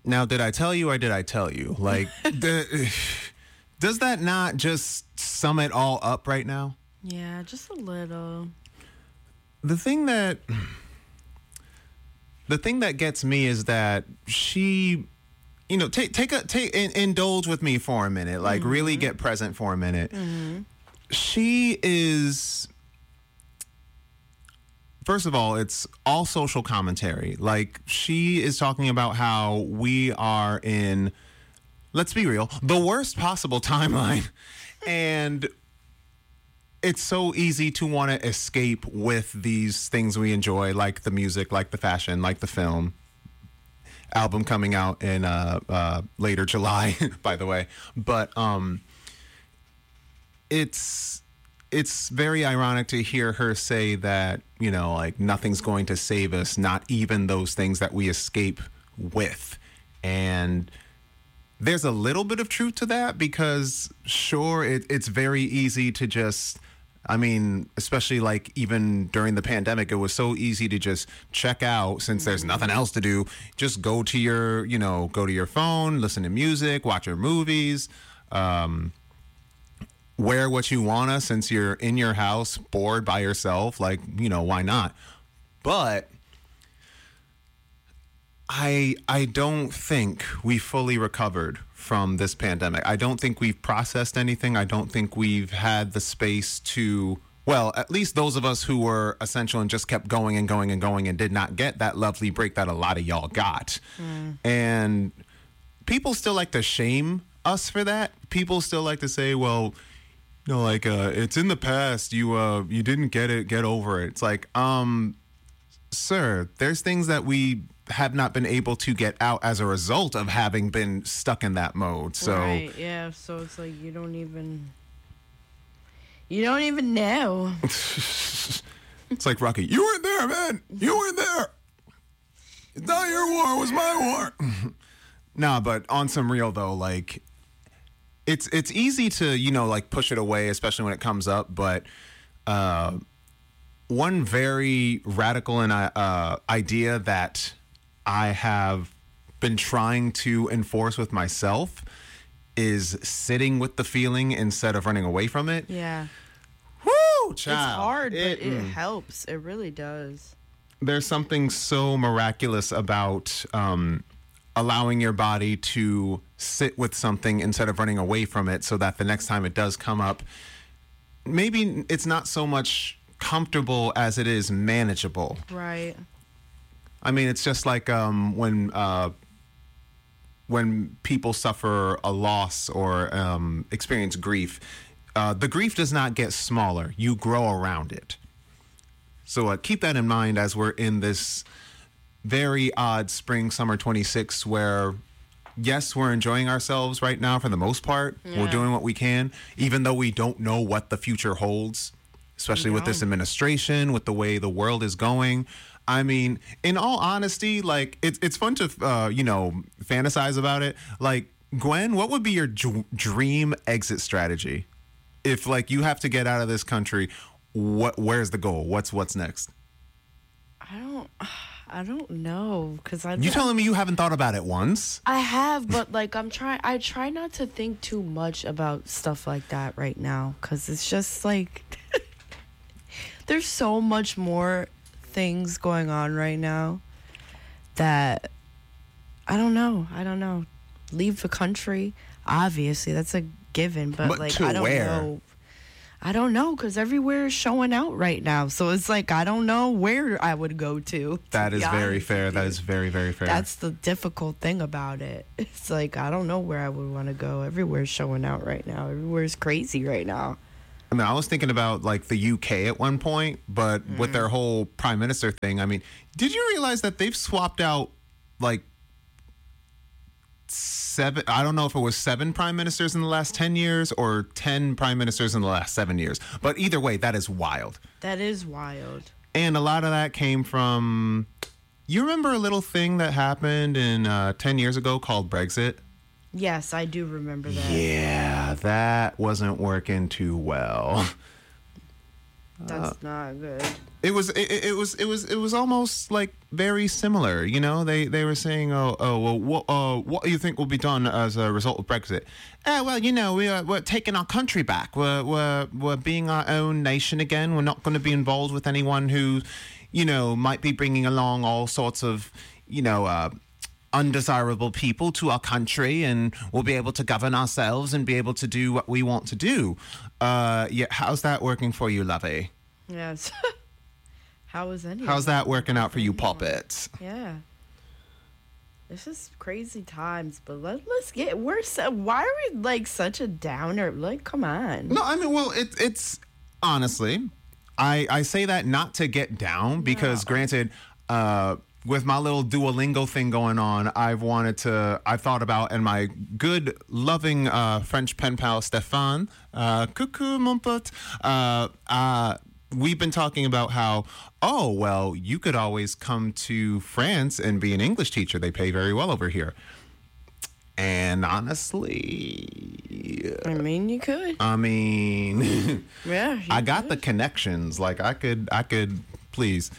Now, did I tell you or did I tell you? Like, does that not just sum it all up right now? Yeah, just a little. The thing that gets me is that she, indulge with me for a minute, like really get present for a minute. Mm-hmm. She is, first of all, it's all social commentary. Like, she is talking about how we are in, let's be real, the worst possible timeline. And it's so easy to want to escape with these things we enjoy, like the music, like the fashion, like the film. Album coming out in later July, by the way. But it's very ironic to hear her say that, like, nothing's going to save us, not even those things that we escape with. And there's a little bit of truth to that, because sure, it's very easy to just, especially like even during the pandemic, it was so easy to just check out since there's nothing else to do. Just go to your phone, listen to music, watch your movies, wear what you wanna since you're in your house, bored by yourself. Like, why not? But I don't think we fully recovered from this pandemic. I don't think we've processed anything. I don't think we've had the space to, well, at least those of us who were essential and just kept going and going and going and did not get that lovely break that a lot of y'all got. And people still like to shame us for that. People still like to say, well, it's in the past. You didn't get it. Get over it. It's like, sir, there's things that we have not been able to get out as a result of having been stuck in that mode. So right, yeah. So it's like you don't even know. It's like Rocky. You weren't there, man. You weren't there. It's not your war. It was my war. Nah, but on some real though, like it's easy to like push it away, especially when it comes up. But one very radical idea that I have been trying to enforce with myself is sitting with the feeling instead of running away from it. Yeah. Woo, child. It's hard, but it helps. It really does. There's something so miraculous about allowing your body to sit with something instead of running away from it, so that the next time it does come up, maybe it's not so much comfortable as it is manageable. Right. It's just like when people suffer a loss or experience grief, the grief does not get smaller. You grow around it. So keep that in mind as we're in this very odd spring, summer 26, where, yes, we're enjoying ourselves right now for the most part. Yeah. We're doing what we can, even though we don't know what the future holds, especially with this administration, with the way the world is going. In all honesty, like, it's fun to, fantasize about it. Like, Gwen, what would be your dream exit strategy? If, like, you have to get out of this country, where's the goal? What's next? I don't know, because You telling me you haven't thought about it once? I have, but, like, I try not to think too much about stuff like that right now, because it's just, like, there's so much more things going on right now that I don't know. Leave the country, obviously, that's a given, but like, I don't know, because everywhere is showing out right now, so it's like I don't know where I would go to. That is very fair. That is very, very fair. That's the difficult thing about it. It's like I don't know where I would want to go. Everywhere's showing out right now. Everywhere's crazy right now. I was thinking about, like, the UK at one point, but with their whole prime minister thing, did you realize that they've swapped out, like, 7, I don't know if it was 7 prime ministers in the last 10 years or 10 prime ministers in the last 7 years. But either way, that is wild. That is wild. And a lot of that came from, you remember a little thing that happened in 10 years ago called Brexit? Yes, I do remember that. Yeah, that wasn't working too well. That's not good. It was almost like very similar. You know, they were saying, well, what do you think will be done as a result of Brexit? Well, you know, we're taking our country back. We're being our own nation again. We're not going to be involved with anyone who, you know, might be bringing along all sorts of, you know, undesirable people to our country, and we'll be able to govern ourselves and be able to do what we want to do. Yeah, how's that working for you, lovey? Yes. How is any? How's that working out for you, puppets? Yeah. This is crazy times, but let's get worse. Why are we like such a downer? Like, come on. No, I mean, well, it's honestly, I say that not to get down because, granted, with my little Duolingo thing going on, I've thought about, and my good, loving French pen pal Stéphane, coucou mon pote, we've been talking about how, oh, well, you could always come to France and be an English teacher. They pay very well over here. And honestly, I mean, you could. I mean, Yeah. I got the connections. Like, I could, please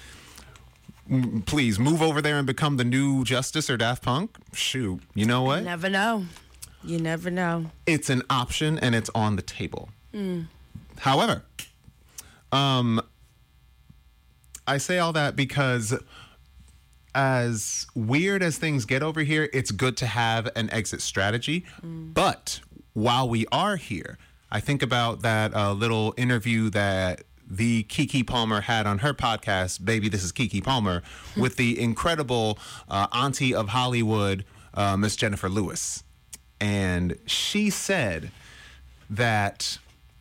move over there and become the new Justice or Daft Punk. Shoot, you know what? You never know. You never know. It's an option and it's on the table. However, I say all that because as weird as things get over here, it's good to have an exit strategy. But while we are here, I think about that little interview that the Keke Palmer had on her podcast, Baby, This is Keke Palmer, with the incredible auntie of Hollywood, Miss Jennifer Lewis. And she said that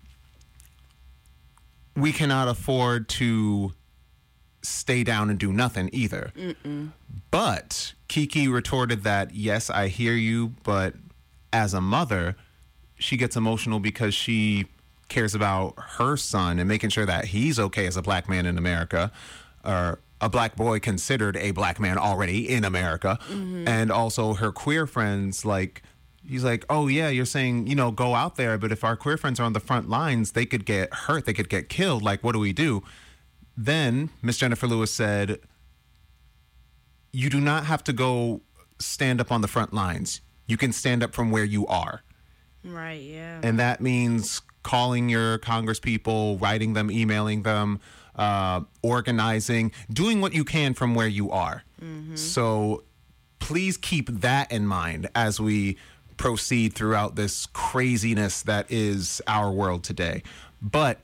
we cannot afford to stay down and do nothing either. But Keke retorted that, yes, I hear you, but as a mother, she gets emotional because she cares about her son and making sure that he's okay as a black man in America, or a black boy considered a black man already in America. And also her queer friends, like, he's like, oh yeah, you're saying, you know, go out there, but if our queer friends are on the front lines, they could get hurt, they could get killed. Like, what do we do? Then Miss Jennifer Lewis said, you do not have to go stand up on the front lines. You can stand up from where you are. Right, yeah. And that means calling your Congress people, writing them, emailing them, organizing, doing what you can from where you are. So please keep that in mind as we proceed throughout this craziness that is our world today. But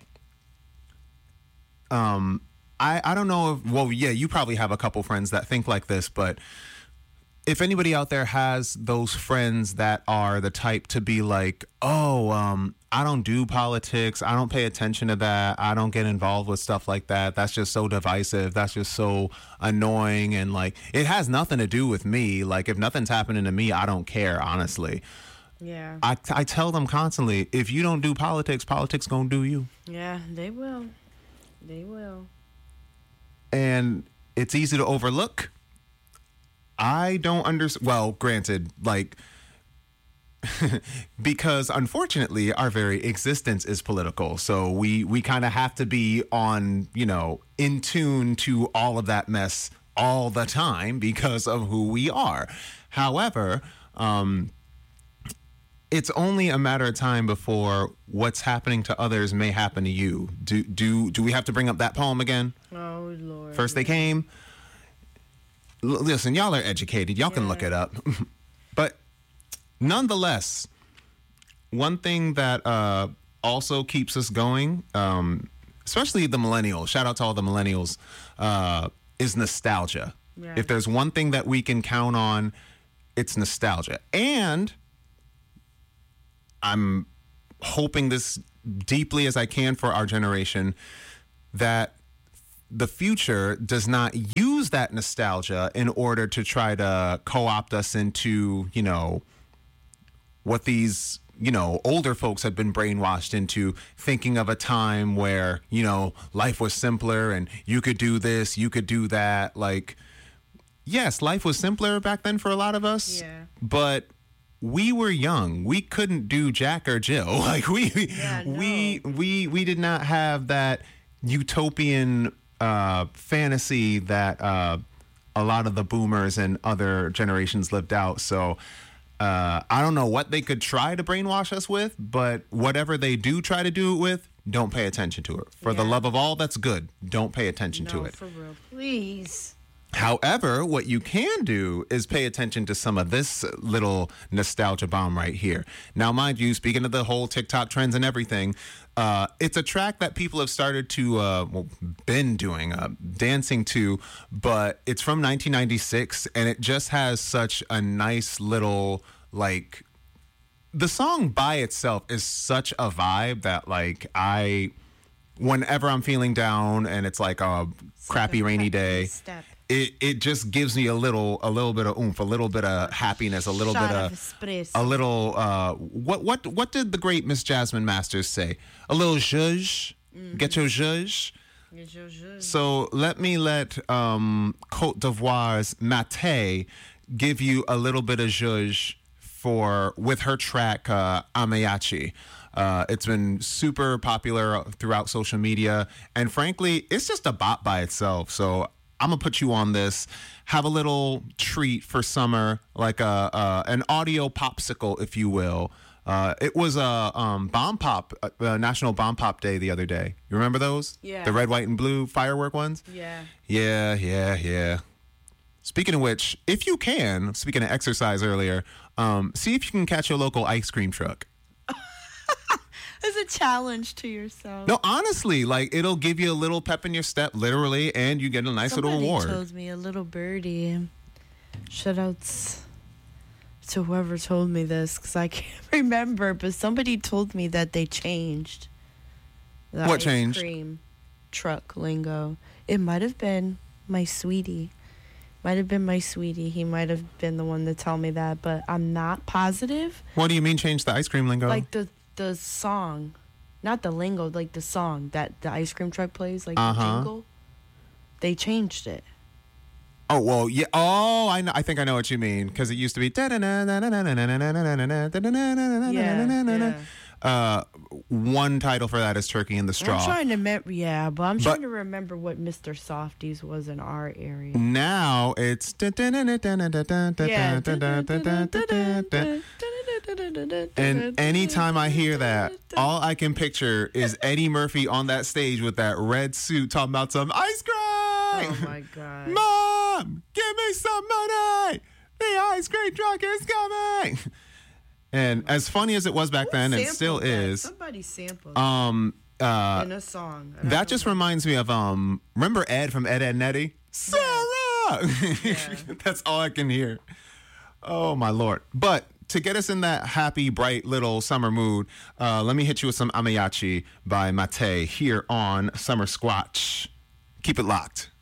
I don't know if, well, yeah, you probably have a couple friends that think like this, but if anybody out there has those friends that are the type to be like, oh, I don't do politics, I don't pay attention to that, I don't get involved with stuff like that, that's just so divisive, that's just so annoying, and like, it has nothing to do with me. Like, if nothing's happening to me, I don't care, honestly. Yeah. I tell them constantly, if you don't do politics, politics gonna do you. Yeah, they will. They will. And it's easy to overlook. I don't understand. Well, granted, like, because unfortunately our very existence is political. So we kind of have to be on, you know, in tune to all of that mess all the time because of who we are. However, it's only a matter of time before what's happening to others may happen to you. Do we have to bring up that poem again? Oh, Lord. First they came. Listen, y'all are educated. Y'all can look it up. But nonetheless, one thing that also keeps us going, especially the millennials, shout out to all the millennials, is nostalgia. Yeah. If there's one thing that we can count on, it's nostalgia. And I'm hoping this deeply as I can for our generation, that the future does not use that nostalgia in order to try to co-opt us into, you know, what these, you know, older folks have been brainwashed into, thinking of a time where, you know, life was simpler and you could do this, you could do that. Like, yes, life was simpler back then for a lot of us, but we were young. We couldn't do Jack or Jill. Like, we did not have that utopian fantasy that a lot of the boomers and other generations lived out. So I don't know what they could try to brainwash us with, but whatever they do try to do it with, don't pay attention to it. For the love of all that's good, don't pay attention to it. For real, please. However, what you can do is pay attention to some of this little nostalgia bomb right here. Now, mind you, speaking of the whole TikTok trends and everything, it's a track that people have started to, been doing, dancing to, but it's from 1996, and it just has such a nice little, like, the song by itself is such a vibe that, like, whenever I'm feeling down and it's like a crappy rainy day, it just gives me a little bit of oomph, a little bit of happiness, what did the great Miss Jasmine Masters say? A little zhuzh. Get your zhuzh. So let Côte d'Ivoire's Mate give you a little bit of zhuzh with her track Ameachi. It's been super popular throughout social media, and frankly, it's just a bop by itself. So I'm gonna put you on this. Have a little treat for summer, like an audio popsicle, if you will. It was a Bomb Pop, National Bomb Pop Day the other day. You remember those? Yeah. The red, white, and blue firework ones? Yeah. Yeah. Speaking of which, if you can, speaking of exercise earlier, see if you can catch your local ice cream truck. It's a challenge to yourself. No, honestly, like, it'll give you a little pep in your step, literally, and you get a nice little reward. Somebody told me, a little birdie. Shoutouts to whoever told me this, because I can't remember, but somebody told me that they changed the What ice changed? cream truck lingo. It might have been my sweetie. He might have been the one to tell me that, but I'm not positive. What do you mean change the ice cream lingo? Like the song, not the lingo, like the song that the ice cream truck plays, like the jingle. They changed it. Oh, well, yeah. Oh, I think I know what you mean, because it used to be. One title for that is Turkey in the Straw. I'm trying to trying to remember what Mr. Softies was in our area. Now it's and anytime I hear that, all I can picture is Eddie Murphy on that stage with that red suit talking about some ice cream. Oh my God. Mom, give me some money. The ice cream truck is coming. And as funny as it was back then, and still is. Somebody sampled in a song. That just reminds me of remember Ed from Ed, Edd n Eddy? Sarah! Yeah. That's all I can hear. Oh my Lord. But to get us in that happy, bright little summer mood, let me hit you with some Ameachi by Mate here on Summer Squatch. Keep it locked.